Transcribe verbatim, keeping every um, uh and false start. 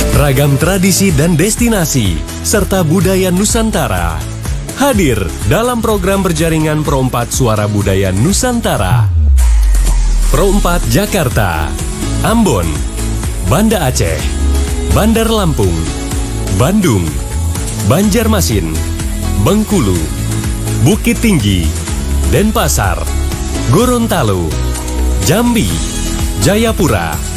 Ragam tradisi dan destinasi, serta budaya Nusantara. Hadir dalam program berjaringan Pro empat Suara Budaya Nusantara. Pro empat Jakarta, Ambon, Banda Aceh, Bandar Lampung, Bandung, Banjarmasin, Bengkulu, Bukit Tinggi, Denpasar, Gorontalo, Jambi, Jayapura,